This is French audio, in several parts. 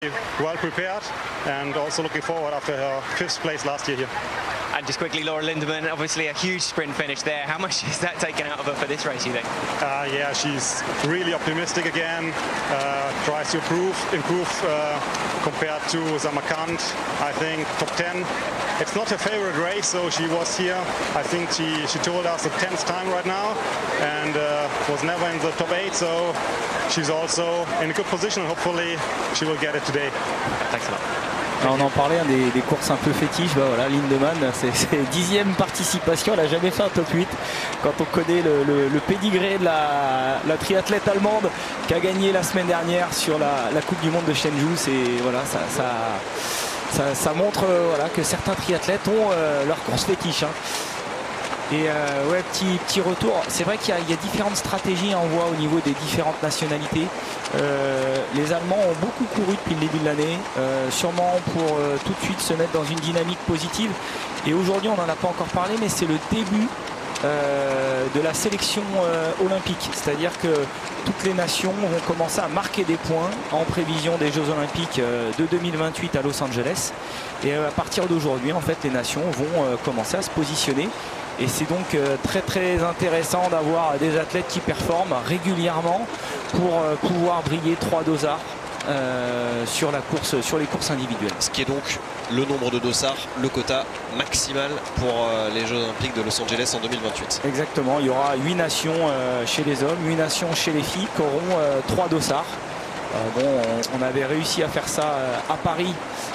Well prepared and also looking forward after her 5th place last year here. And just quickly, Laura Lindemann, obviously a huge sprint finish there. How much is that taken out of her for this race, you think? Yeah, she's really optimistic again. Tries to improve compared to Samarkand. I think top 10. It's not her favorite race, so she was here. I think she told us the 10th time right now, and was never in the top 8. So she's also in a good position. Hopefully, she will get it today. Thanks a lot. On en parlait, des courses un peu fétiches. Bah voilà, Lindemann, c'est 10e participation, elle n'a jamais fait un top 8. Quand on connaît le pédigré de la triathlète allemande qui a gagné la semaine dernière sur la Coupe du Monde de Chengdu, voilà, ça montre voilà, que certains triathlètes ont leur course fétiche. Et ouais, petit retour. C'est vrai qu'il y a différentes stratégies, on voit au niveau des différentes nationalités. Les Allemands ont beaucoup couru depuis le début de l'année, sûrement pour tout de suite se mettre dans une dynamique positive. Et aujourd'hui, on n'en a pas encore parlé, mais c'est le début de la sélection olympique. C'est-à-dire que toutes les nations vont commencer à marquer des points en prévision des Jeux olympiques de 2028 à Los Angeles. Et à partir d'aujourd'hui, en fait, les nations vont commencer à se positionner. Et c'est donc très très intéressant d'avoir des athlètes qui performent régulièrement pour pouvoir briller 3 dossards sur les courses individuelles. Ce qui est donc le nombre de dossards, le quota maximal pour les Jeux Olympiques de Los Angeles en 2028. Exactement, il y aura 8 nations chez les hommes, 8 nations chez les filles qui auront 3 dossards. Bon, on avait réussi à faire ça à Paris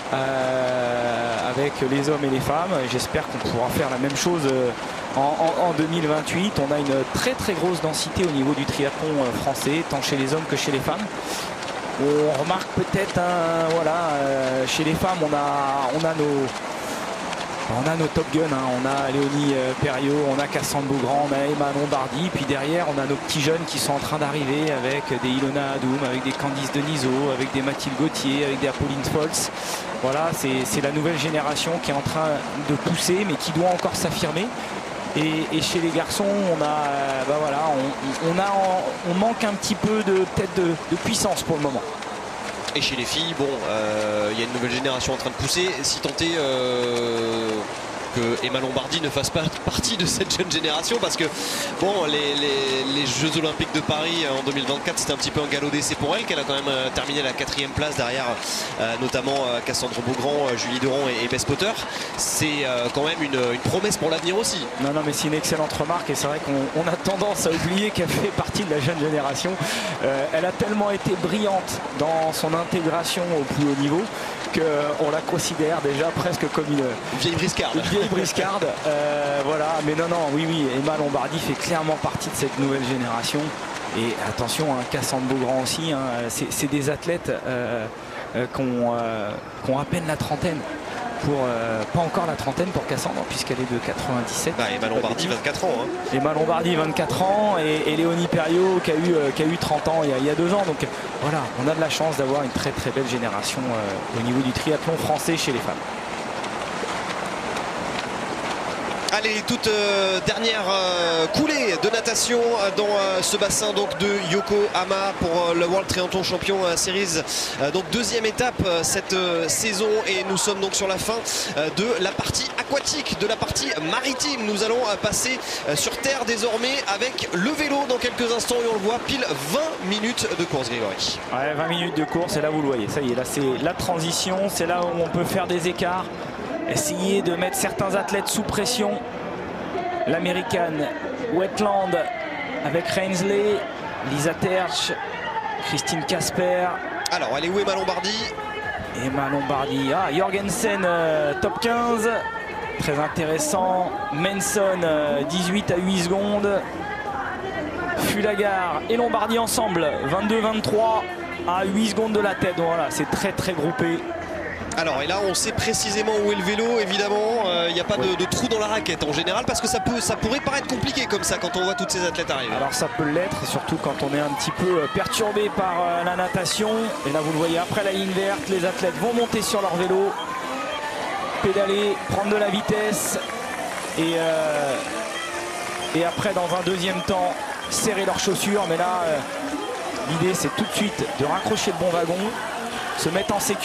avec les hommes et les femmes. J'espère qu'on pourra faire la même chose en 2028. On a une très très grosse densité au niveau du triathlon français, tant chez les hommes que chez les femmes. On remarque peut-être, voilà, chez les femmes, on a nos top guns, on a Léonie Perriot, on a Cassandre Beaugrand, on a Emma Lombardi, puis derrière on a nos petits jeunes qui sont en train d'arriver avec des Ilona Adoum, avec des Candice Denisot, avec des Mathilde Gauthier, avec des Apolline Foltz. Voilà, c'est la nouvelle génération qui est en train de pousser mais qui doit encore s'affirmer. Et chez les garçons, on manque un petit peu peut-être de puissance pour le moment. Et chez les filles, bon, il y a une nouvelle génération en train de pousser. Si tant est que Emma Lombardi ne fasse pas partie de cette jeune génération, parce que bon, les Jeux Olympiques de Paris en 2024, c'était un petit peu un galop d'essai pour elle, qu'elle a quand même terminé la 4e place derrière notamment Cassandre Beaugrand, Julie Doron et Bess Potter. C'est quand même une promesse pour l'avenir aussi. Non, mais c'est une excellente remarque, et c'est vrai qu'on a tendance à oublier qu'elle fait partie de la jeune génération. Elle a tellement été brillante dans son intégration au plus haut niveau qu'on la considère déjà presque comme une vieille briscarde. Voilà, mais non, oui, Emma Lombardi fait clairement partie de cette nouvelle génération. Et attention, Cassandre Beaugrand aussi, c'est des athlètes qui ont à peine la trentaine. Pas encore la trentaine pour Cassandre, puisqu'elle est de 97. Emma Lombardi, 24 ans. Emma Lombardi, 24 ans, et Léonie Perriot qui a eu 30 ans il y a 2 ans. Donc voilà, on a de la chance d'avoir une très très belle génération au niveau du triathlon français chez les femmes. Allez, toute dernière coulée de natation dans ce bassin donc de Yokohama pour le World Triathlon Champion Series. Donc 2e étape cette saison, et nous sommes donc sur la fin de la partie aquatique, de la partie maritime. Nous allons passer sur terre désormais avec le vélo dans quelques instants, et on le voit, pile 20 minutes de course, Grégory. Ouais, 20 minutes de course, et là vous le voyez, ça y est, là c'est la transition, c'est là où on peut faire des écarts. Essayer de mettre certains athlètes sous pression. L'américaine Wetland avec Reinsley, Lisa Terch, Christine Casper. Alors, elle est où, Emma Lombardi? Emma Lombardi, Jorgensen top 15, très intéressant. Manson 18 à 8 secondes. Fulagar et Lombardi ensemble, 22-23 à 8 secondes de la tête. Voilà, c'est très très groupé. Alors, et là on sait précisément où est le vélo, évidemment. Il n'y a pas de trou dans la raquette en général, parce que ça pourrait paraître compliqué comme ça quand on voit toutes ces athlètes arriver. Alors ça peut l'être, surtout quand on est un petit peu perturbé par la natation. Et là vous le voyez, après la ligne verte, les athlètes vont monter sur leur vélo, pédaler, prendre de la vitesse, et après dans un deuxième temps serrer leurs chaussures. Mais là l'idée c'est tout de suite de raccrocher le bon wagon se mettent en sécurité.